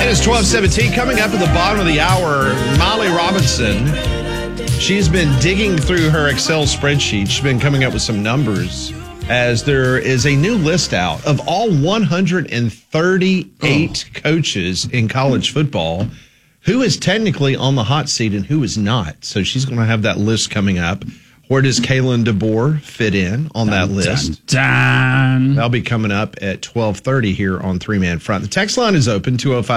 It is 12:17. Coming up at the bottom of the hour, Molly Robinson. She's been digging through her Excel spreadsheet. She's been coming up with some numbers as there is a new list out of all 138 coaches in college football who is technically on the hot seat and who is not. So she's going to have that list coming up. Where does Kalen DeBoer fit in on that list? That'll be coming up at 12:30 here on Three Man Front. The text line is open,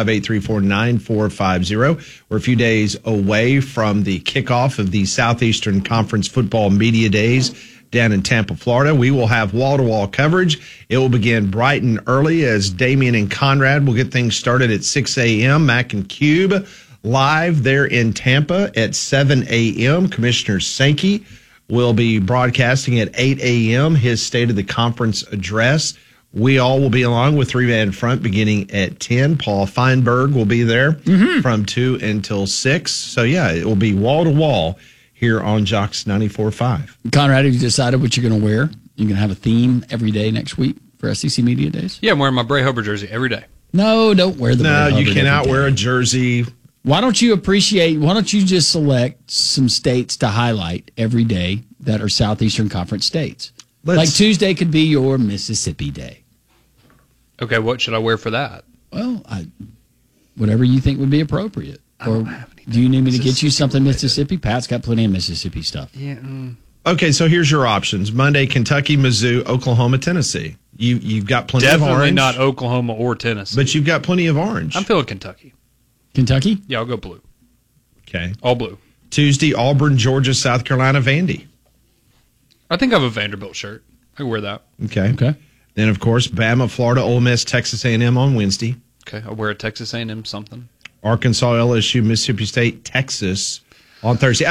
205-834-9450. We're a few days away from the kickoff of the Southeastern Conference Football Media Days down in Tampa, Florida. We will have wall-to-wall coverage. It will begin bright and early as Damian and Conrad will get things started at 6 a.m. Mac and Cube live there in Tampa at 7 a.m. Commissioner Sankey will be broadcasting at 8 a.m. his State of the Conference address. We all will be along with Three Man Front beginning at 10. Paul Feinberg will be there from 2 until 6. So, yeah, it will be wall-to-wall here on Jocks 94.5. Conrad, have you decided what you're going to wear? You're going to have a theme every day next week for SEC Media Days? Yeah, I'm wearing my Bray Hubbard jersey every day. No, don't wear the Bray Hubbard. No, you cannot wear a jersey. Why don't you just select some states to highlight every day that are Southeastern Conference states? Like Tuesday could be your Mississippi Day. Okay, what should I wear for that? Well, whatever you think would be appropriate. Or do you need me to get you something Mississippi? Pat's got plenty of Mississippi stuff. Yeah. Okay, so here's your options. Monday, Kentucky, Mizzou, Oklahoma, Tennessee. You've got plenty of orange. Definitely not Oklahoma or Tennessee. But you've got plenty of orange. I'm feeling Kentucky. Kentucky? Yeah, I'll go blue. Okay. All blue. Tuesday, Auburn, Georgia, South Carolina, Vandy. I think I have a Vanderbilt shirt. I can wear that. Okay. Then, of course, Bama, Florida, Ole Miss, Texas A&M on Wednesday. Okay, I'll wear a Texas A&M something. Arkansas, LSU, Mississippi State, Texas on Thursday.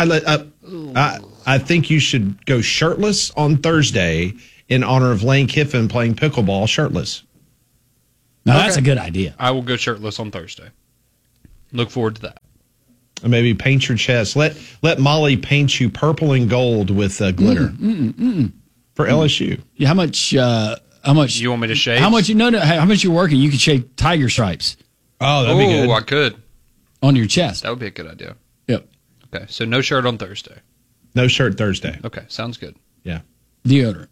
I think you should go shirtless on Thursday in honor of Lane Kiffin playing pickleball shirtless. Now, that's a good idea. I will go shirtless on Thursday. Look forward to that. And maybe paint your chest. Let Molly paint you purple and gold with glitter for LSU. Yeah, how much? You want me to shave? How much? How much you're working? You could shave tiger stripes. Oh, that'd be good. I could. On your chest. That would be a good idea. Yep. Okay, so no shirt on Thursday. No shirt Thursday. Okay, sounds good. Yeah. Deodorant.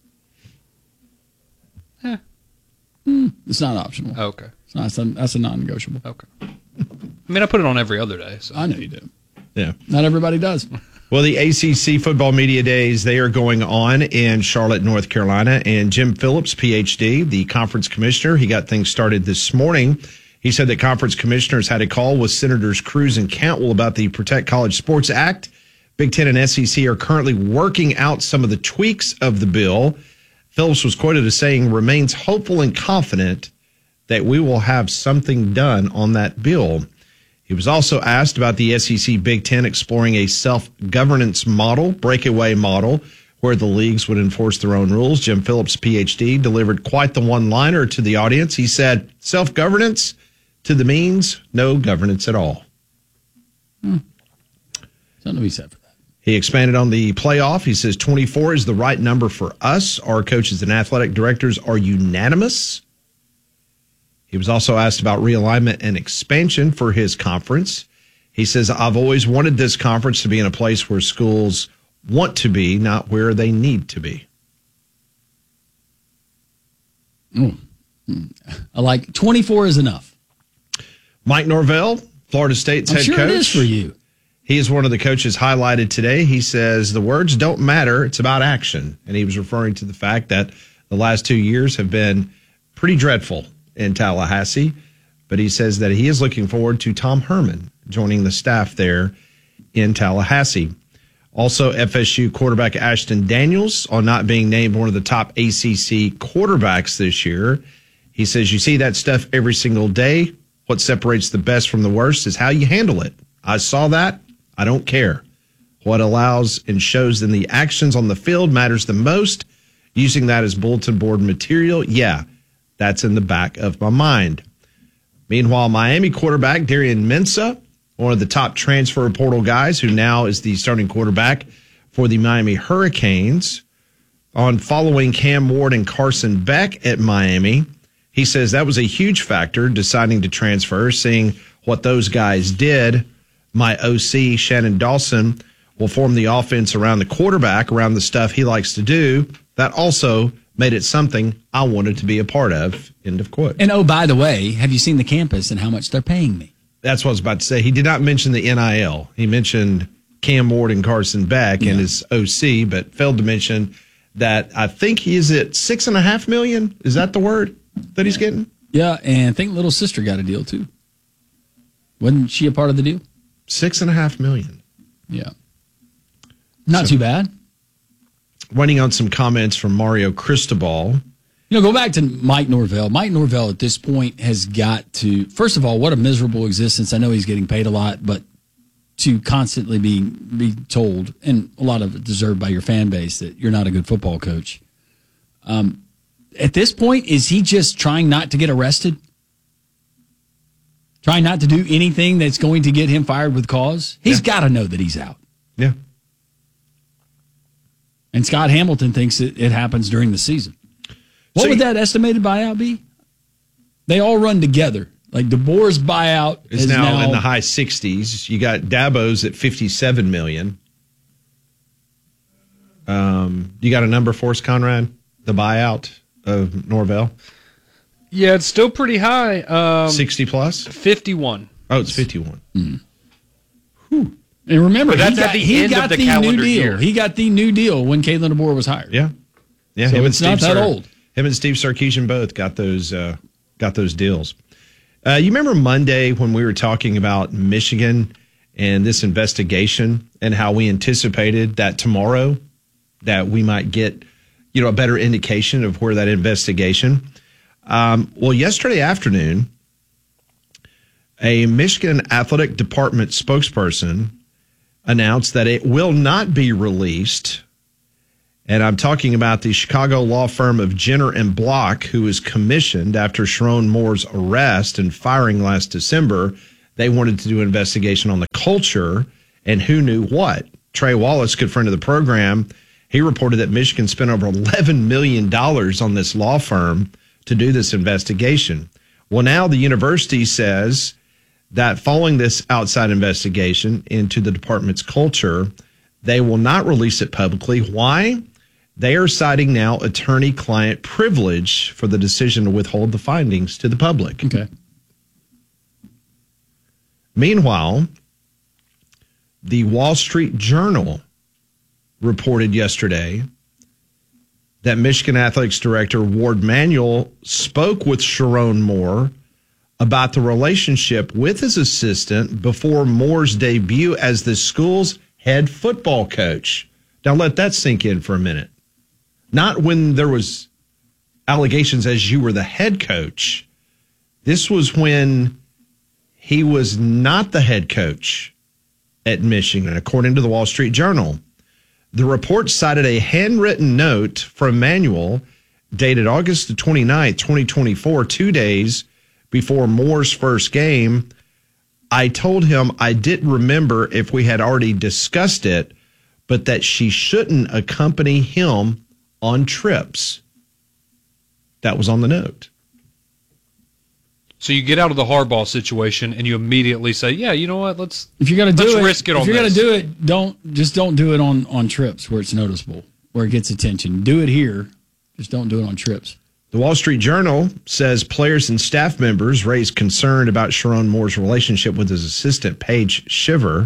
Yeah. It's not optional. Oh, okay. That's a non-negotiable. Okay. I mean, I put it on every other day. So. I know you do. Yeah. Not everybody does. Well, the ACC Football Media Days, they are going on in Charlotte, North Carolina. And Jim Phillips, Ph.D., the conference commissioner, he got things started this morning. He said that conference commissioners had a call with Senators Cruz and Cantwell about the Protect College Sports Act. Big Ten and SEC are currently working out some of the tweaks of the bill. Phillips was quoted as saying, remains hopeful and confident that we will have something done on that bill. He was also asked about the SEC Big Ten exploring a self-governance model, breakaway model, where the leagues would enforce their own rules. Jim Phillips, Ph.D., delivered quite the one-liner to the audience. He said, self-governance to the means, no governance at all. Something to be said for that. He expanded on the playoff. He says 24 is the right number for us. Our coaches and athletic directors are unanimous. He was also asked about realignment and expansion for his conference. He says, I've always wanted this conference to be in a place where schools want to be, not where they need to be. I like 24 is enough. Mike Norvell, Florida State's head coach. I'm sure it is for you. He is one of the coaches highlighted today. He says the words don't matter. It's about action. And he was referring to the fact that the last 2 years have been pretty dreadful in Tallahassee. But he says that he is looking forward to Tom Herman joining the staff there in Tallahassee. Also, FSU quarterback Ashton Daniels on not being named one of the top ACC quarterbacks this year. He says, you see that stuff every single day. What separates the best from the worst is how you handle it. I saw that. I don't care. What allows and shows in the actions on the field matters the most. Using that as bulletin board material, yeah, that's in the back of my mind. Meanwhile, Miami quarterback Darian Mensah, one of the top transfer portal guys who now is the starting quarterback for the Miami Hurricanes, on following Cam Ward and Carson Beck at Miami, he says that was a huge factor deciding to transfer, seeing what those guys did. My OC, Shannon Dawson, will form the offense around the quarterback, around the stuff he likes to do. That also made it something I wanted to be a part of, end of quote. And oh, by the way, have you seen the campus and how much they're paying me? That's what I was about to say. He did not mention the NIL. He mentioned Cam Ward and Carson Beck and his OC, but failed to mention that I think he is at $6.5 million. Is that the word that he's getting? Yeah, and I think little sister got a deal too. Wasn't she a part of the deal? $6.5 million. Yeah. Not too bad. Waiting on some comments from Mario Cristobal. Go back to Mike Norvell. Mike Norvell at this point has got to, first of all, what a miserable existence. I know he's getting paid a lot, but to constantly be told, and a lot of it deserved by your fan base, that you're not a good football coach. At this point, is he just trying not to get arrested? Trying not to do anything that's going to get him fired with cause? He's got to know that he's out. Yeah. And Scott Hamilton thinks it happens during the season. What would that estimated buyout be? They all run together. Like DeBoer's buyout is now in the high 60s. You got Dabo's at $57 million. You got a number for us, Conrad? The buyout of Norvell? Yeah, it's still pretty high. 60 plus? 51. Oh, it's 51. Mm. Whew. And remember, that's at the end of the calendar year. He got the new deal when Kalen DeBoer was hired. Yeah. Yeah, so it's not that old. Him and Steve Sarkisian both got those deals. You remember Monday when we were talking about Michigan and this investigation and how we anticipated that tomorrow that we might get, a better indication of where that investigation. Well, yesterday afternoon, a Michigan Athletic Department spokesperson announced that it will not be released. And I'm talking about the Chicago law firm of Jenner and Block, who was commissioned after Sharon Moore's arrest and firing last December. They wanted to do an investigation on the culture and who knew what. Trey Wallace, good friend of the program, he reported that Michigan spent over $11 million on this law firm to do this investigation. Well, now the university says that following this outside investigation into the department's culture, they will not release it publicly. Why? They are citing now attorney-client privilege for the decision to withhold the findings to the public. Okay. Meanwhile, the Wall Street Journal reported yesterday that Michigan Athletics Director Ward Manuel spoke with Sharon Moore about the relationship with his assistant before Moore's debut as the school's head football coach. Now let that sink in for a minute. Not when there was allegations as you were the head coach. This was when he was not the head coach at Michigan, according to the Wall Street Journal. The report cited a handwritten note from Manuel dated August the 29th, 2024, 2 days before Moore's first game. I told him I didn't remember if we had already discussed it, but that she shouldn't accompany him on trips. That was on the note. So you get out of the Harbaugh situation and you immediately say, "Yeah, you know what? If you're going to do it, risk it on if you're going to do it, don't do it on trips where it's noticeable, where it gets attention. Do it here, just don't do it on trips." The Wall Street Journal says players and staff members raised concern about Sharon Moore's relationship with his assistant, Paige Shiver,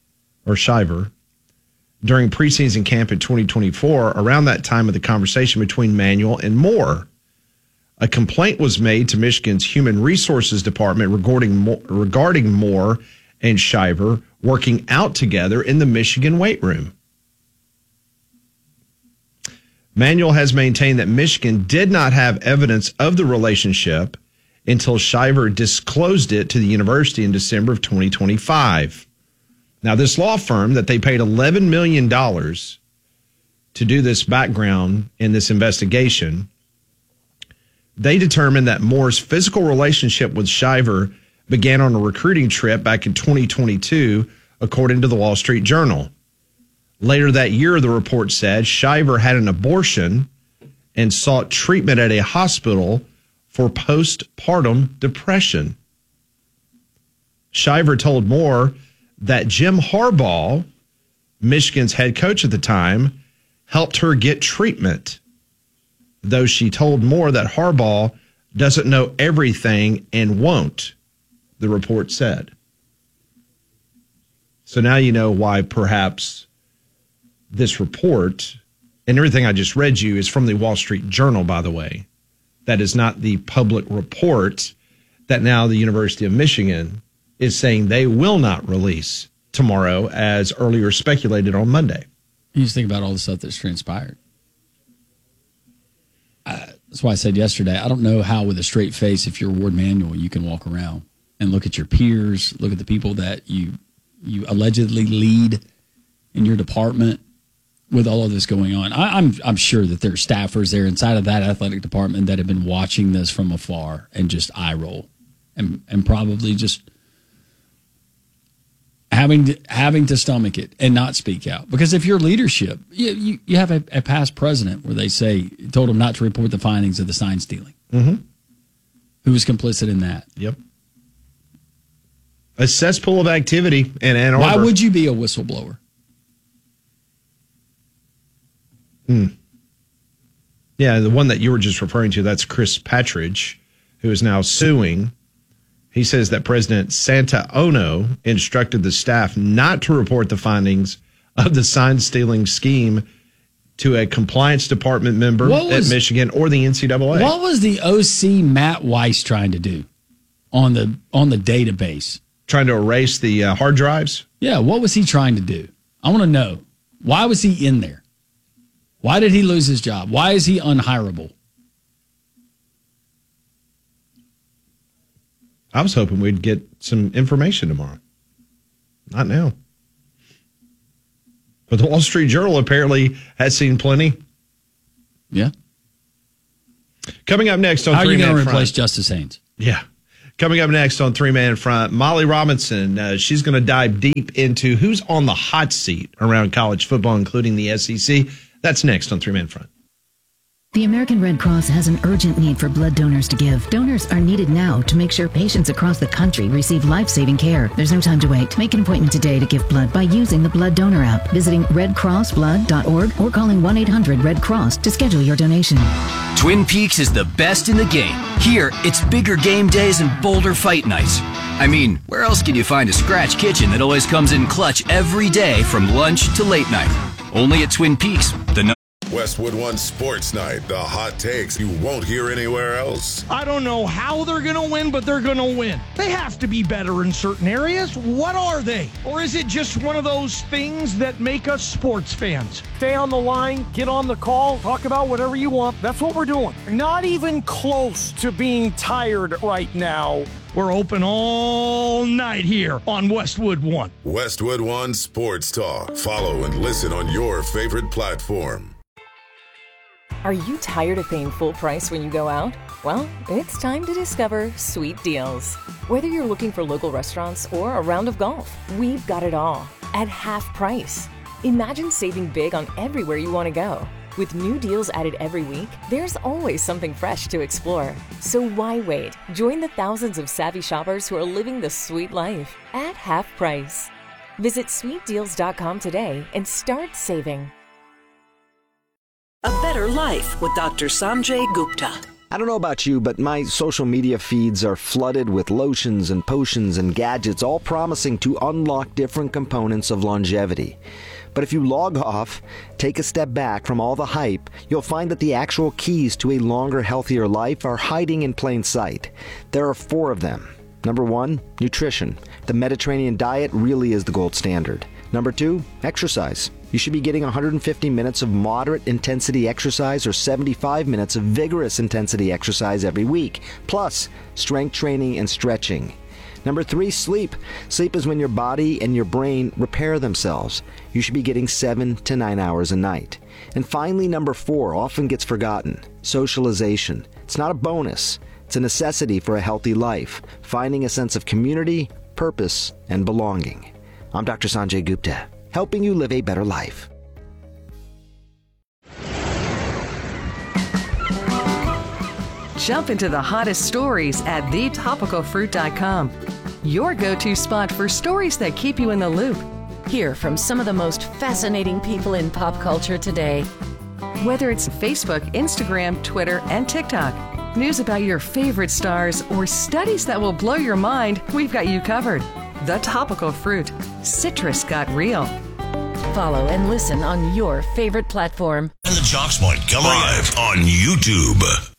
during preseason camp in 2024, around that time of the conversation between Manuel and Moore. A complaint was made to Michigan's Human Resources Department regarding Moore and Shiver working out together in the Michigan weight room. Manuel has maintained that Michigan did not have evidence of the relationship until Shiver disclosed it to the university in December of 2025. Now, this law firm that they paid $11 million to do this background in this investigation, they determined that Moore's physical relationship with Shiver began on a recruiting trip back in 2022, according to the Wall Street Journal. Later that year, the report said Shiver had an abortion and sought treatment at a hospital for postpartum depression. Shiver told Moore that Jim Harbaugh, Michigan's head coach at the time, helped her get treatment, though she told Moore that Harbaugh doesn't know everything and won't, the report said. So now you know why perhaps this report, and everything I just read you, is from the Wall Street Journal, by the way. That is not the public report that now the University of Michigan is saying they will not release tomorrow, as earlier speculated on Monday. You just think about all the stuff that's transpired. That's why I said yesterday, I don't know how with a straight face, if you're Ward Manuel, you can walk around and look at your peers, look at the people that you allegedly lead in your department with all of this going on. I'm sure that there are staffers there inside of that athletic department that have been watching this from afar and just eye roll and probably just having to stomach it and not speak out. Because if you're leadership, you have a past president where they told him not to report the findings of the sign stealing. Mm-hmm. Who was complicit in that? Yep. A cesspool of activity in Ann Arbor. Why would you be a whistleblower? Yeah, the one that you were just referring to, that's Chris Patridge, who is now suing. He says that President Santa Ono instructed the staff not to report the findings of the sign-stealing scheme to a compliance department member at Michigan or the NCAA. What was the OC Matt Weiss trying to do on the database? Trying to erase the hard drives? Yeah, what was he trying to do? I want to know. Why was he in there? Why did he lose his job? Why is he unhireable? I was hoping we'd get some information tomorrow. Not now. But the Wall Street Journal apparently has seen plenty. Yeah. Coming up next on How are you going to replace Front. Justice Haynes? Yeah. Coming up next on Three Man Front, Molly Robinson. She's going to dive deep into who's on the hot seat around college football, including the SEC. That's next on Three Man Front. The American Red Cross has an urgent need for blood donors to give. Donors are needed now to make sure patients across the country receive life-saving care. There's no time to wait. Make an appointment today to give blood by using the Blood Donor app, visiting redcrossblood.org, or calling 1-800-RED-CROSS to schedule your donation. Twin Peaks is the best in the game. Here, it's bigger game days and bolder fight nights. I mean, where else can you find a scratch kitchen that always comes in clutch every day from lunch to late night? Only at Twin Peaks, Westwood One Sports Night, the hot takes you won't hear anywhere else. I don't know how they're going to win, but they're going to win. They have to be better in certain areas. What are they? Or is it just one of those things that make us sports fans? Stay on the line, get on the call, talk about whatever you want. That's what we're doing. Not even close to being tired right now. We're open all night here on Westwood One. Westwood One Sports Talk. Follow and listen on your favorite platform. Are you tired of paying full price when you go out? Well, it's time to discover Sweet Deals. Whether you're looking for local restaurants or a round of golf, we've got it all at half price. Imagine saving big on everywhere you want to go. With new deals added every week, there's always something fresh to explore. So why wait? Join the thousands of savvy shoppers who are living the sweet life at half price. Visit sweetdeals.com today and start saving. A Better Life with Dr. Sanjay Gupta. I don't know about you, but my social media feeds are flooded with lotions and potions and gadgets, all promising to unlock different components of longevity. But if you log off, take a step back from all the hype, you'll find that the actual keys to a longer, healthier life are hiding in plain sight. There are 4 of them. Number 1, nutrition. The Mediterranean diet really is the gold standard. Number 2, exercise. You should be getting 150 minutes of moderate intensity exercise or 75 minutes of vigorous intensity exercise every week, plus strength training and stretching. Number 3, sleep. Sleep is when your body and your brain repair themselves. You should be getting 7 to 9 hours a night. And finally, number 4 often gets forgotten. Socialization. It's not a bonus. It's a necessity for a healthy life, finding a sense of community, purpose, and belonging. I'm Dr. Sanjay Gupta, helping you live a better life. Jump into the hottest stories at thetopicalfruit.com. your go-to spot for stories that keep you in the loop. Hear from some of the most fascinating people in pop culture today. Whether it's Facebook, Instagram, Twitter, and TikTok, news about your favorite stars, or studies that will blow your mind, we've got you covered. The Topical Fruit. Citrus got real. Follow and listen on your favorite platform. And the Jocks Point, come live on YouTube.